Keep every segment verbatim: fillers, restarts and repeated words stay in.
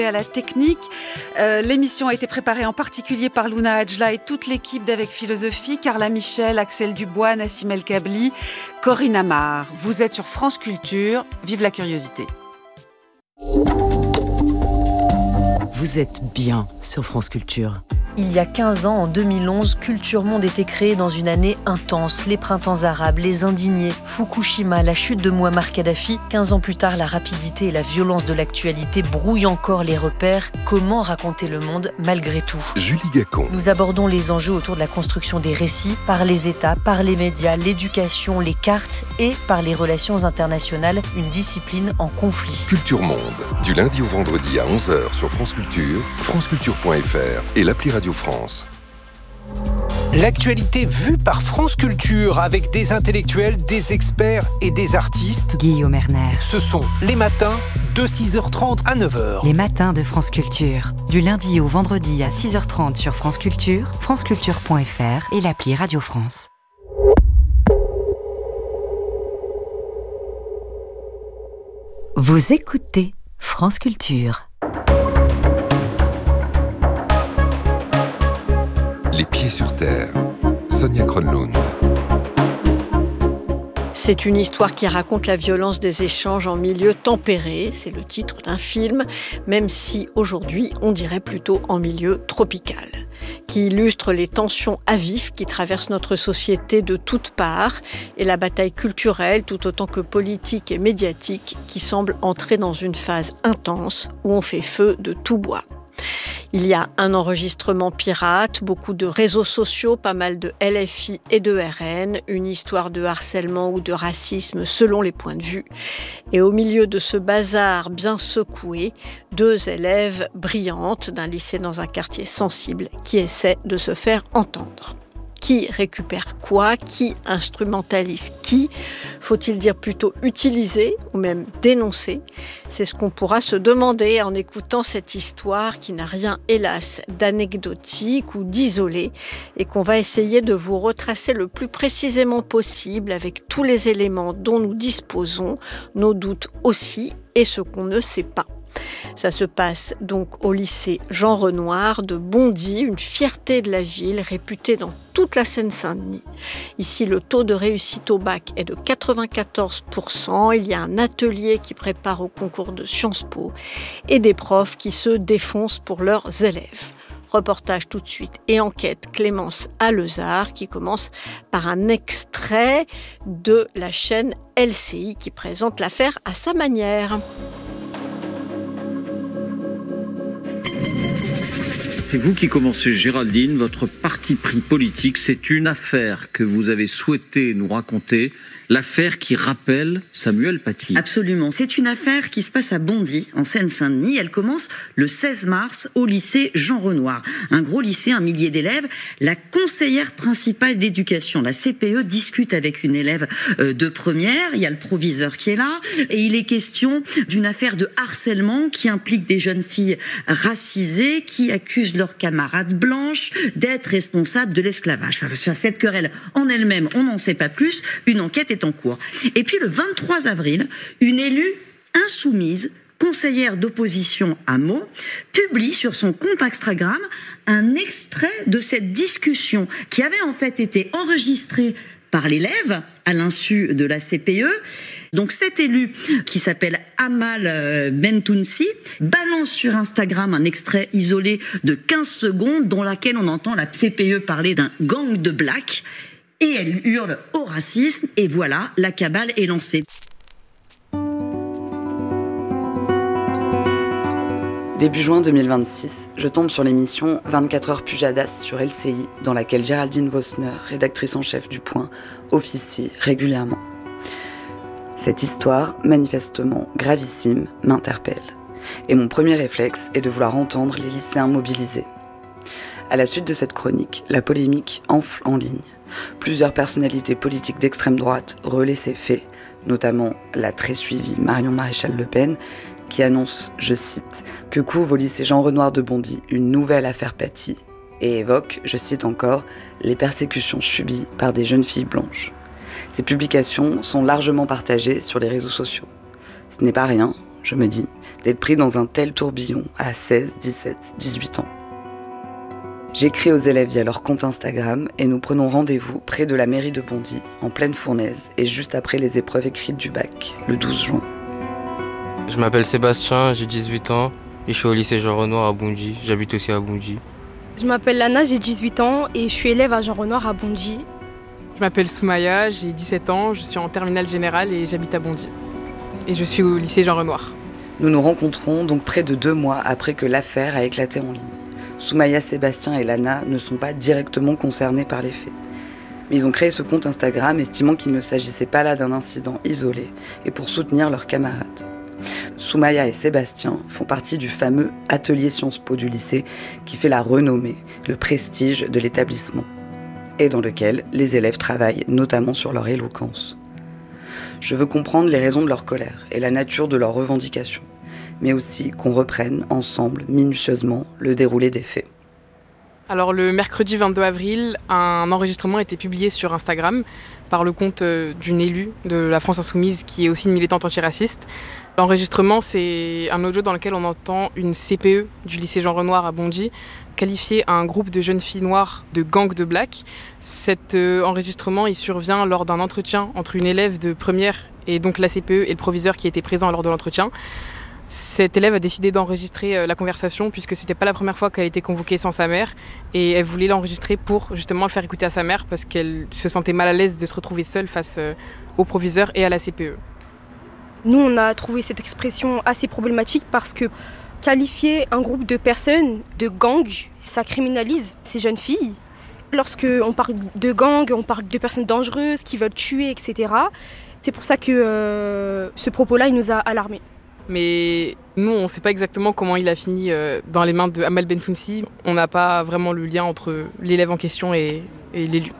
À la technique, euh, l'émission a été préparée en particulier par Luna Adjla et toute l'équipe d'Avec Philosophie, Carla Michel, Axel Dubois, Nassim El Kabli, Corinne Amar. Vous êtes sur France Culture, vive la curiosité. Vous êtes bien sur France Culture. Il y a quinze ans, en deux mille onze, Culture Monde était créée dans une année intense. Les printemps arabes, les indignés, Fukushima, la chute de Mouammar Kadhafi. quinze ans plus tard, la rapidité et la violence de l'actualité brouillent encore les repères. Comment raconter le monde malgré tout ? Julie Gacon. Nous abordons les enjeux autour de la construction des récits par les États, par les médias, l'éducation, les cartes et par les relations internationales, une discipline en conflit. Culture Monde, du lundi au vendredi à onze heures sur France Culture, franceculture point f r et l'appli Radio France. L'actualité vue par France Culture avec des intellectuels, des experts et des artistes. Guillaume Erner. Ce sont les matins de six heures trente à neuf heures. Les matins de France Culture. Du lundi au vendredi à six heures trente sur France Culture, franceculture point f r et l'appli Radio France. Vous écoutez France Culture. Les pieds sur terre. Sonia Kronlund. C'est une histoire qui raconte la violence des échanges en milieu tempéré. C'est le titre d'un film, même si aujourd'hui on dirait plutôt en milieu tropical, qui illustre les tensions à vif qui traversent notre société de toutes parts et la bataille culturelle tout autant que politique et médiatique qui semble entrer dans une phase intense où on fait feu de tout bois. Il y a un enregistrement pirate, beaucoup de réseaux sociaux, pas mal de L F I et de R N, une histoire de harcèlement ou de racisme selon les points de vue. Et au milieu de ce bazar bien secoué, deux élèves brillantes d'un lycée dans un quartier sensible qui essaient de se faire entendre. Qui récupère quoi ? Qui instrumentalise qui ? Faut-il dire plutôt utiliser ou même dénoncer ? C'est ce qu'on pourra se demander en écoutant cette histoire qui n'a rien, hélas, d'anecdotique ou d'isolé et qu'on va essayer de vous retracer le plus précisément possible avec tous les éléments dont nous disposons, nos doutes aussi et ce qu'on ne sait pas. Ça se passe donc au lycée Jean Renoir de Bondy, une fierté de la ville réputée dans toute la Seine-Saint-Denis. Ici, le taux de réussite au bac est de quatre-vingt-quatorze pour cent. Il y a un atelier qui prépare au concours de Sciences Po et des profs qui se défoncent pour leurs élèves. Reportage tout de suite et enquête Clémence Alezard qui commence par un extrait de la chaîne L C I qui présente l'affaire à sa manière. C'est vous qui commencez, Géraldine. Votre parti pris politique, c'est une affaire que vous avez souhaité nous raconter. L'affaire qui rappelle Samuel Paty. Absolument. C'est une affaire qui se passe à Bondy, en Seine-Saint-Denis. Elle commence le seize mars au lycée Jean Renoir. Un gros lycée, un millier d'élèves. La conseillère principale d'éducation, la C P E, discute avec une élève de première. Il y a le proviseur qui est là. Et il est question d'une affaire de harcèlement qui implique des jeunes filles racisées qui accusent leurs camarades blanches d'être responsables de l'esclavage. Enfin, sur cette querelle en elle-même, on n'en sait pas plus. Une enquête est en cours. Et puis le vingt-trois avril, une élue insoumise, conseillère d'opposition à Meaux, publie sur son compte Instagram un extrait de cette discussion qui avait en fait été enregistrée par l'élève à l'insu de la C P E. Donc cet élu qui s'appelle Amal Bentounsi balance sur Instagram un extrait isolé de quinze secondes dans laquelle on entend la C P E parler d'un gang de blacks. Et elle hurle au racisme, et voilà, la cabale est lancée. Début juin deux mille vingt-six, je tombe sur l'émission vingt-quatre heures Pujadas sur L C I, dans laquelle Géraldine Vosner, rédactrice en chef du Point, officie régulièrement. Cette histoire, manifestement gravissime, m'interpelle. Et mon premier réflexe est de vouloir entendre les lycéens mobilisés. À la suite de cette chronique, la polémique enfle en ligne. Plusieurs personnalités politiques d'extrême droite relaient ces faits, notamment la très suivie Marion Maréchal Le Pen, qui annonce, je cite, que couvre au lycée Jean Renoir de Bondy une nouvelle affaire Paty, et évoque, je cite encore, les persécutions subies par des jeunes filles blanches. Ces publications sont largement partagées sur les réseaux sociaux. Ce n'est pas rien, je me dis, d'être pris dans un tel tourbillon à seize, dix-sept, dix-huit ans. J'écris aux élèves via leur compte Instagram et nous prenons rendez-vous près de la mairie de Bondy, en pleine fournaise et juste après les épreuves écrites du bac, le douze juin. Je m'appelle Sébastien, j'ai dix-huit ans et je suis au lycée Jean Renoir à Bondy. J'habite aussi à Bondy. Je m'appelle Lana, j'ai dix-huit ans et je suis élève à Jean Renoir à Bondy. Je m'appelle Soumaya, j'ai dix-sept ans, je suis en terminale générale et j'habite à Bondy. Et je suis au lycée Jean Renoir. Nous nous rencontrons donc près de deux mois après que l'affaire a éclaté en ligne. Soumaya, Sébastien et Lana ne sont pas directement concernés par les faits. Mais ils ont créé ce compte Instagram estimant qu'il ne s'agissait pas là d'un incident isolé et pour soutenir leurs camarades. Soumaya et Sébastien font partie du fameux atelier Sciences Po du lycée qui fait la renommée, le prestige de l'établissement et dans lequel les élèves travaillent notamment sur leur éloquence. Je veux comprendre les raisons de leur colère et la nature de leurs revendications, mais aussi qu'on reprenne ensemble, minutieusement, le déroulé des faits. Alors le mercredi vingt-deux avril, un enregistrement a été publié sur Instagram par le compte d'une élue de la France Insoumise qui est aussi une militante antiraciste. L'enregistrement, c'est un audio dans lequel on entend une C P E du lycée Jean Renoir à Bondy qualifier un groupe de jeunes filles noires de gang de blacks. Cet euh, enregistrement, il survient lors d'un entretien entre une élève de première et donc la C P E et le proviseur qui était présent lors de l'entretien. Cette élève a décidé d'enregistrer la conversation puisque c'était pas la première fois qu'elle était convoquée sans sa mère et elle voulait l'enregistrer pour justement le faire écouter à sa mère parce qu'elle se sentait mal à l'aise de se retrouver seule face au proviseur et à la C P E. Nous, on a trouvé cette expression assez problématique parce que qualifier un groupe de personnes de gang, ça criminalise ces jeunes filles. Lorsque on parle de gang, on parle de personnes dangereuses qui veulent tuer, et cetera. C'est pour ça que euh, ce propos-là, il nous a alarmés. Mais nous, on ne sait pas exactement comment il a fini dans les mains de Amal Bentounsi. On n'a pas vraiment le lien entre l'élève en question et, et l'élu.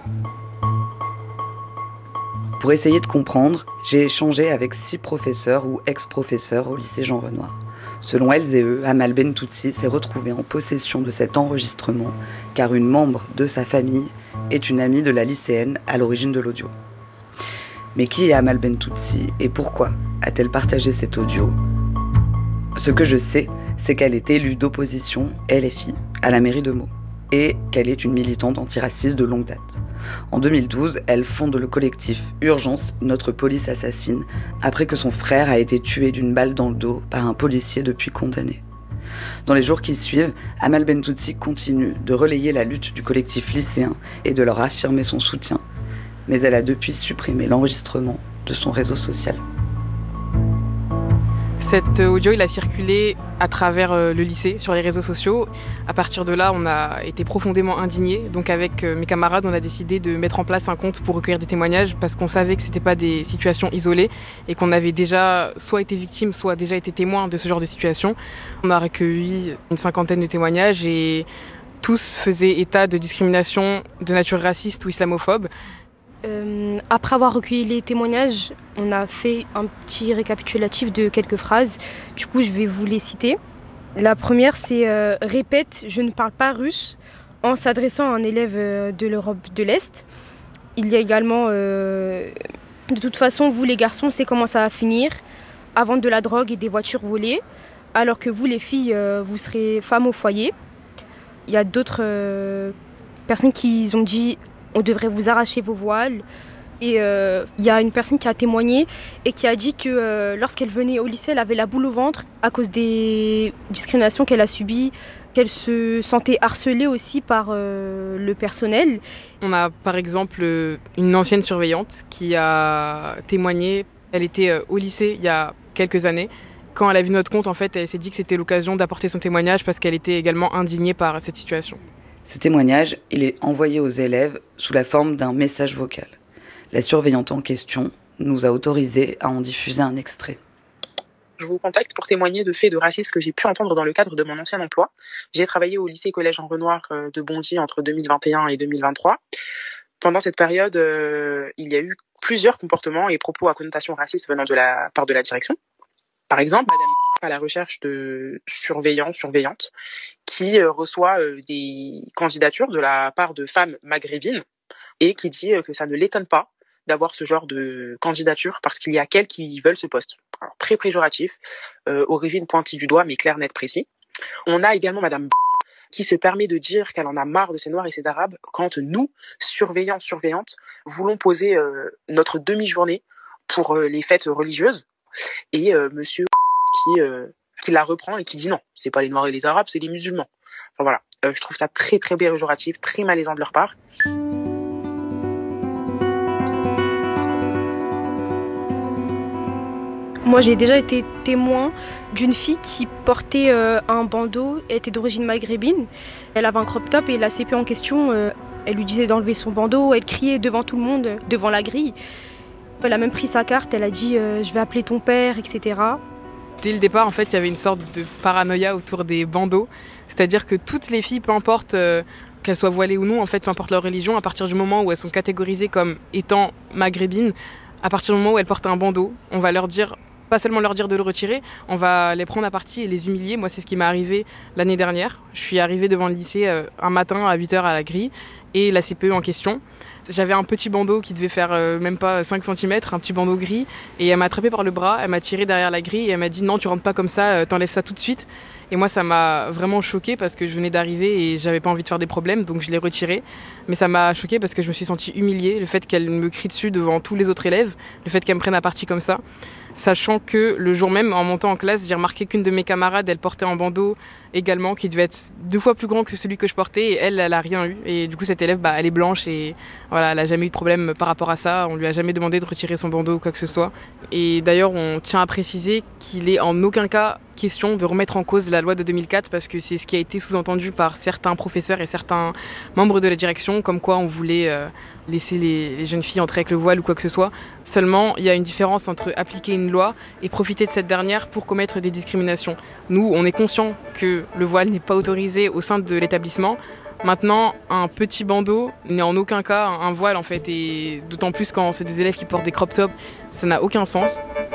Pour essayer de comprendre, j'ai échangé avec six professeurs ou ex-professeurs au lycée Jean Renoir. Selon elles et eux, Amal Bentounsi s'est retrouvée en possession de cet enregistrement car une membre de sa famille est une amie de la lycéenne à l'origine de l'audio. Mais qui est Amal Bentounsi et pourquoi a-t-elle partagé cet audio ? Ce que je sais, c'est qu'elle est élue d'opposition L F I à la mairie de Meaux et qu'elle est une militante antiraciste de longue date. En deux mille douze, elle fonde le collectif Urgence, notre police assassine, après que son frère a été tué d'une balle dans le dos par un policier depuis condamné. Dans les jours qui suivent, Amal Bentounsi continue de relayer la lutte du collectif lycéen et de leur affirmer son soutien, mais elle a depuis supprimé l'enregistrement de son réseau social. Cet audio, il a circulé à travers le lycée, sur les réseaux sociaux. À partir de là, on a été profondément indignés. Donc avec mes camarades, on a décidé de mettre en place un compte pour recueillir des témoignages parce qu'on savait que ce n'étaient pas des situations isolées et qu'on avait déjà soit été victime, soit déjà été témoin de ce genre de situation. On a recueilli une cinquantaine de témoignages et tous faisaient état de discrimination de nature raciste ou islamophobe. Euh, après avoir recueilli les témoignages, on a fait un petit récapitulatif de quelques phrases. Du coup, je vais vous les citer. La première, c'est euh, « Répète, je ne parle pas russe » en s'adressant à un élève euh, de l'Europe de l'Est. Il y a également euh, « De toute façon, vous les garçons, c'est comment ça va finir. À vendre de la drogue et des voitures volées, alors que vous, les filles, euh, vous serez femmes au foyer. » Il y a d'autres euh, personnes qui ont dit « On devrait vous arracher vos voiles. » Et il euh, y a une personne qui a témoigné et qui a dit que euh, lorsqu'elle venait au lycée, elle avait la boule au ventre à cause des discriminations qu'elle a subies, qu'elle se sentait harcelée aussi par euh, le personnel. On a par exemple une ancienne surveillante qui a témoigné. Elle était au lycée il y a quelques années. Quand elle a vu notre compte, en fait, elle s'est dit que c'était l'occasion d'apporter son témoignage parce qu'elle était également indignée par cette situation. Ce témoignage, il est envoyé aux élèves sous la forme d'un message vocal. La surveillante en question nous a autorisé à en diffuser un extrait. Je vous contacte pour témoigner de faits de racisme que j'ai pu entendre dans le cadre de mon ancien emploi. J'ai travaillé au lycée-collège Jean Renoir de Bondy entre deux mille vingt et un et deux mille vingt-trois. Pendant cette période, euh, il y a eu plusieurs comportements et propos à connotation raciste venant de la part de la direction. Par exemple, Madame à la recherche de surveillants, surveillantes, qui euh, reçoit euh, des candidatures de la part de femmes maghrébines et qui dit euh, que ça ne l'étonne pas d'avoir ce genre de candidature parce qu'il y a qu'elles qui veulent ce poste. Alors, très péjoratif, euh, origine pointée du doigt, mais clair, net, précis. On a également Madame qui se permet de dire qu'elle en a marre de ces Noirs et ces Arabes quand nous, surveillants, surveillantes, voulons poser euh, notre demi-journée pour euh, les fêtes religieuses. Et euh, Monsieur qui, euh, qui la reprend et qui dit non, c'est pas les Noirs et les Arabes, c'est les musulmans. Enfin, voilà, euh, je trouve ça très très péjoratif, très malaisant de leur part. Moi, j'ai déjà été témoin d'une fille qui portait euh, un bandeau, elle était d'origine maghrébine. Elle avait un crop top et la C P en question, euh, elle lui disait d'enlever son bandeau, elle criait devant tout le monde, devant la grille. Elle a même pris sa carte, elle a dit euh, « je vais appeler ton père », et cetera. Dès le départ, en fait, il y avait une sorte de paranoïa autour des bandeaux. C'est-à-dire que toutes les filles, peu importe euh, qu'elles soient voilées ou non, en fait, peu importe leur religion, à partir du moment où elles sont catégorisées comme étant maghrébines, à partir du moment où elles portent un bandeau, on va leur dire, pas seulement leur dire de le retirer, on va les prendre à partie et les humilier. Moi, c'est ce qui m'est arrivé l'année dernière. Je suis arrivée devant le lycée euh, un matin à huit heures à la grille et la C P E en question. J'avais un petit bandeau qui devait faire euh, même pas cinq centimètres, un petit bandeau gris, et elle m'a attrapé par le bras, elle m'a tiré derrière la grille et elle m'a dit non, tu rentres pas comme ça, euh, t'enlèves ça tout de suite. Et moi, ça m'a vraiment choquée parce que je venais d'arriver et j'avais pas envie de faire des problèmes, donc je l'ai retiré. Mais ça m'a choquée parce que je me suis sentie humiliée, le fait qu'elle me crie dessus devant tous les autres élèves, le fait qu'elle me prenne à partie comme ça. Sachant que le jour même, en montant en classe, j'ai remarqué qu'une de mes camarades, elle portait un bandeau également qui devait être deux fois plus grand que celui que je portais et elle, elle a rien eu. Et du coup, cette élève, bah, elle est blanche et voilà, elle a jamais eu de problème par rapport à ça. On lui a jamais demandé de retirer son bandeau ou quoi que ce soit. Et d'ailleurs, on tient à préciser qu'il est en aucun cas question de remettre en cause la loi de deux mille quatre parce que c'est ce qui a été sous-entendu par certains professeurs et certains membres de la direction, comme quoi on voulait euh, laisser les, les jeunes filles entrer avec le voile ou quoi que ce soit. Seulement, il y a une différence entre appliquer une loi et profiter de cette dernière pour commettre des discriminations. Nous, on est conscient que le voile n'est pas autorisé au sein de l'établissement. Maintenant, un petit bandeau n'est en aucun cas un voile en fait, et d'autant plus quand c'est des élèves qui portent des crop tops, ça n'a aucun sens.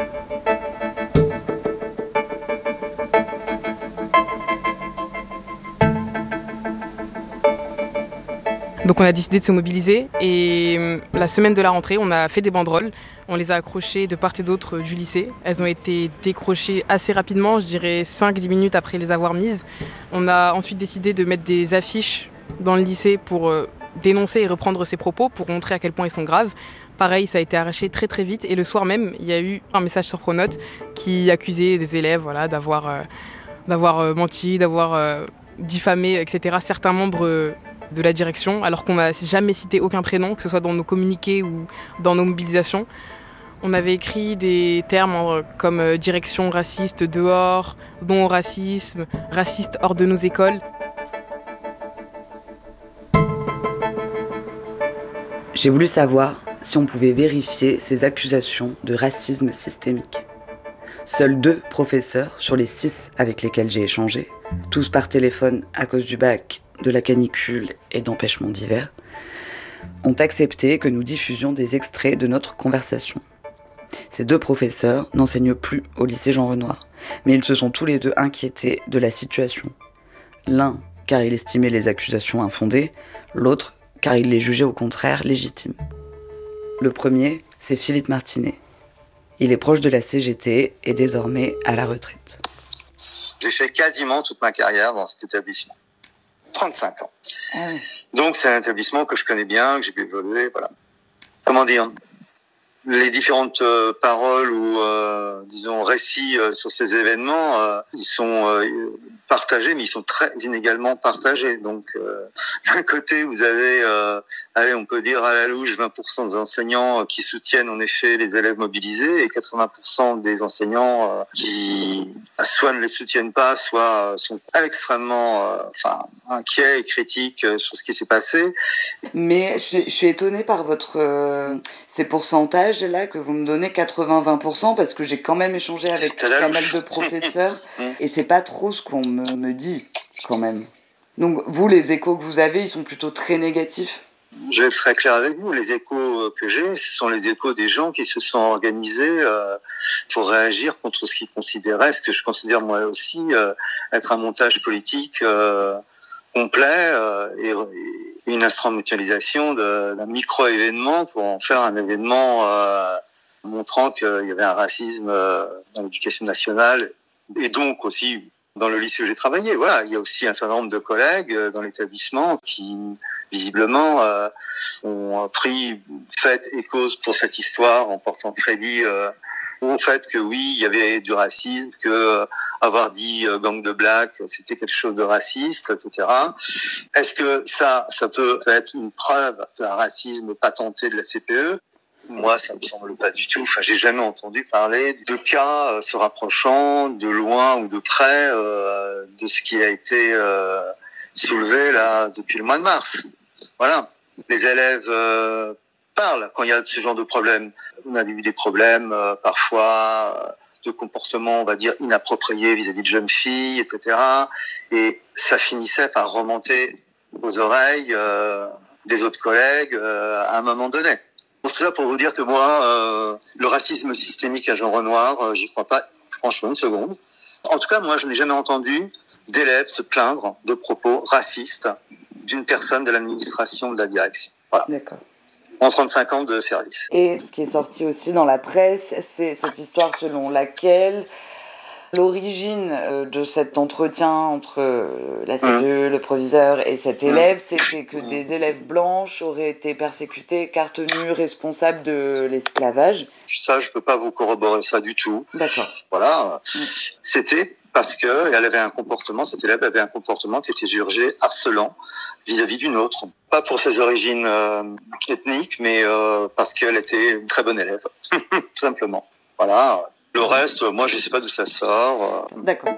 Donc on a décidé de se mobiliser et la semaine de la rentrée, on a fait des banderoles. On les a accrochées de part et d'autre du lycée. Elles ont été décrochées assez rapidement, je dirais cinq à dix minutes après les avoir mises. On a ensuite décidé de mettre des affiches dans le lycée pour dénoncer et reprendre ces propos, pour montrer à quel point ils sont graves. Pareil, ça a été arraché très très vite et le soir même, il y a eu un message sur Pronote qui accusait des élèves voilà, d'avoir, euh, d'avoir euh, menti, d'avoir euh, diffamé, et cetera certains membres euh, de la direction, alors qu'on n'a jamais cité aucun prénom, que ce soit dans nos communiqués ou dans nos mobilisations. On avait écrit des termes comme euh, direction raciste dehors, non au racisme, raciste hors de nos écoles. J'ai voulu savoir si on pouvait vérifier ces accusations de racisme systémique. Seuls deux professeurs sur les six avec lesquels j'ai échangé, tous par téléphone à cause du bac, de la canicule et d'empêchements divers, ont accepté que nous diffusions des extraits de notre conversation. Ces deux professeurs n'enseignent plus au lycée Jean Renoir, mais ils se sont tous les deux inquiétés de la situation. L'un car il estimait les accusations infondées, l'autre car il les jugeait au contraire légitimes. Le premier, c'est Philippe Martinet. Il est proche de la C G T et désormais à la retraite. J'ai fait quasiment toute ma carrière dans cet établissement. trente-cinq ans. Ah oui. Donc c'est un établissement que je connais bien, que j'ai pu évoluer, voilà. Comment dire ? Les différentes euh, paroles ou, euh, disons, récits euh, sur ces événements, euh, ils sont euh, partagés, mais ils sont très inégalement partagés. Donc, euh, d'un côté, vous avez, euh, allez, on peut dire à la louche, vingt pour cent des enseignants qui soutiennent en effet les élèves mobilisés et quatre-vingts pour cent des enseignants euh, qui soit ne les soutiennent pas, soit sont extrêmement euh, enfin, inquiets et critiques sur ce qui s'est passé. Mais je suis, je suis étonnée par votre... Euh, ces pourcentages là que vous me donnez, quatre-vingts à vingt pour cent, parce que j'ai quand même échangé avec pas mal de professeurs et c'est pas trop ce qu'on me, me dit quand même. Donc vous, les échos que vous avez, ils sont plutôt très négatifs? Je vais être très clair avec vous, les échos que j'ai, ce sont les échos des gens qui se sont organisés euh, pour réagir contre ce qu'ils considéraient, ce que je considère moi aussi euh, être un montage politique euh, complet euh, et, une instrumentalisation de, d'un micro-événement pour en faire un événement euh, montrant qu'il y avait un racisme euh, dans l'éducation nationale et donc aussi dans le lycée où j'ai travaillé. Voilà, il y a aussi un certain nombre de collègues euh, dans l'établissement qui, visiblement, euh, ont pris fait et cause pour cette histoire en portant crédit euh, au fait que oui, il y avait du racisme, que euh, avoir dit euh, gang de black, c'était quelque chose de raciste, et cetera. Est-ce que ça, ça peut être une preuve d'un racisme patenté de la C P E ? Moi, ça me semble pas du tout. Enfin, j'ai jamais entendu parler de cas euh, se rapprochant de loin ou de près euh, de ce qui a été euh, soulevé là depuis le mois de mars. Voilà, les élèves euh, parlent quand il y a ce genre de problème. On a eu des problèmes euh, parfois euh, de comportement, on va dire, inapproprié vis-à-vis de jeunes filles, et cetera. Et ça finissait par remonter aux oreilles euh, des autres collègues euh, à un moment donné. Pour tout ça, pour vous dire que moi, euh, le racisme systémique à Jean Renoir, euh, j'y crois pas franchement une seconde. En tout cas, moi, je n'ai jamais entendu d'élèves se plaindre de propos racistes d'une personne de l'administration de la direction. Voilà. D'accord. En trente-cinq ans de service. Et ce qui est sorti aussi dans la presse, c'est cette histoire selon laquelle l'origine de cet entretien entre la C P E, mmh. le proviseur et cet élève, mmh. c'était que mmh. des élèves blanches auraient été persécutés car tenus responsables de l'esclavage. Ça, je peux pas vous corroborer ça du tout. D'accord. Voilà. Mmh. C'était parce que elle avait un comportement, cet élève avait un comportement qui était jugé harcelant vis-à-vis d'une autre. Pas pour ses origines euh, ethniques, mais euh, parce qu'elle était une très bonne élève, tout simplement. Voilà. Le reste, moi, je sais pas d'où ça sort. D'accord.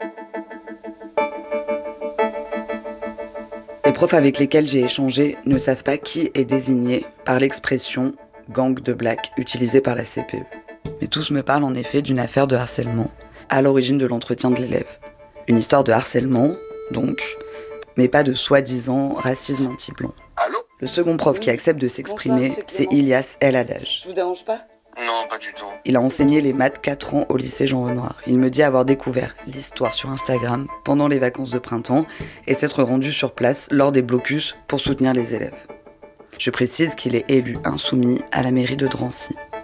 Les profs avec lesquels j'ai échangé ne savent pas qui est désigné par l'expression « gang de black » utilisée par la C P E. Mais tous me parlent en effet d'une affaire de harcèlement à l'origine de l'entretien de l'élève. Une histoire de harcèlement, donc, mais pas de soi-disant racisme anti-blanc. Allô ? Le second prof oui. qui accepte de s'exprimer, Bonsoir, c'est, c'est Ilyas El Hadaj. Je vous dérange pas ? Non, pas du tout. Il a enseigné les maths quatre ans au lycée Jean Renoir. Il me dit avoir découvert l'histoire sur Instagram pendant les vacances de printemps et s'être rendu sur place lors des blocus pour soutenir les élèves. Je précise qu'il est élu insoumis à la mairie de Drancy.